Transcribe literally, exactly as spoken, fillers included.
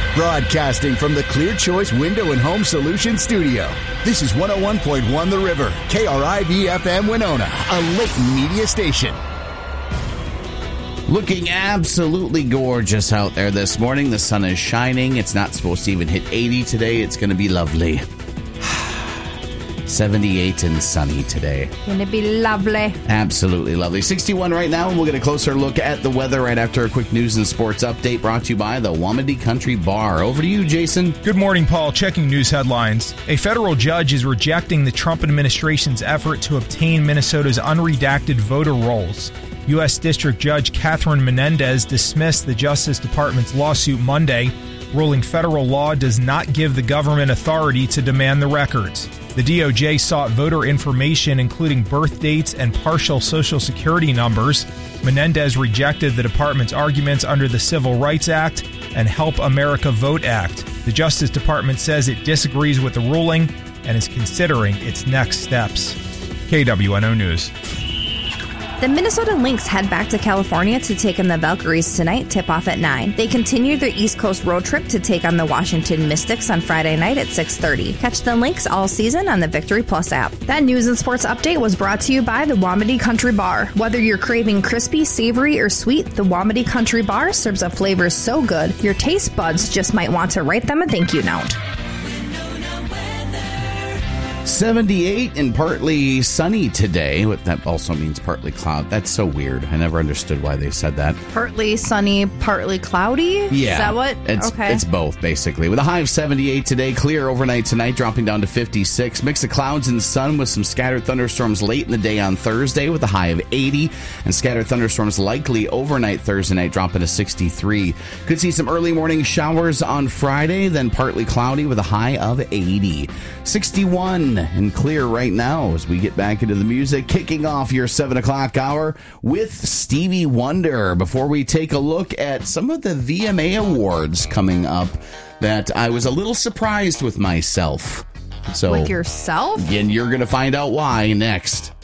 Broadcasting from the Clear Choice Window and Home Solutions studio. This is one oh one point one The River, K R I V F M Winona, a Layton media station. Looking absolutely gorgeous out there this morning. The sun is shining. It's not supposed to even hit eighty today. It's going to be lovely. seventy-eight and sunny today. Gonna be lovely. Absolutely lovely. sixty-one right now, and we'll get a closer look at the weather right after a quick news and sports update brought to you by the Wamedy Country Bar. Over to you, Jason. Good morning, Paul. Checking news headlines. A federal judge is rejecting the Trump administration's effort to obtain Minnesota's unredacted voter rolls. U S. District Judge Catherine Menendez dismissed the Justice Department's lawsuit Monday, ruling federal law does not give the government authority to demand the records. The D O J sought voter information, including birth dates and partial Social Security numbers. Menendez rejected the department's arguments under the Civil Rights Act and Help America Vote Act. The Justice Department says it disagrees with the ruling and is considering its next steps. K W N O News. The Minnesota Lynx head back to California to take on the Valkyries tonight, tip-off at nine. They continue their East Coast road trip to take on the Washington Mystics on Friday night at six thirty. Catch the Lynx all season on the Victory Plus app. That news and sports update was brought to you by the Wamedy Country Bar. Whether you're craving crispy, savory, or sweet, the Wamedy Country Bar serves up flavors so good, your taste buds just might want to write them a thank you note. seventy-eight and partly sunny today. What that also means partly cloud. That's so weird. I never understood why they said that. Partly sunny, partly cloudy? Yeah. Is that what? It's, okay. It's both, basically. With a high of seventy-eight today, clear overnight tonight, dropping down to fifty-six. Mix of clouds and sun with some scattered thunderstorms late in the day on Thursday with a high of eighty. And scattered thunderstorms likely overnight Thursday night, dropping to sixty-three. Could see some early morning showers on Friday, then partly cloudy with a high of eighty. sixty-one and clear right now as we get back into the music, kicking off your seven o'clock hour with Stevie Wonder. Before we take a look at some of the V M A awards coming up that I was a little surprised with myself. So With yourself? And you're going to find out why next.